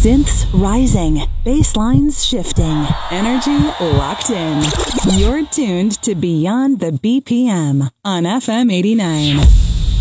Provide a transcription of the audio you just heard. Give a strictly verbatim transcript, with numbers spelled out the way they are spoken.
Synths rising, bass lines shifting, energy locked in. You're tuned to Beyond the B P M on F M eighty-nine.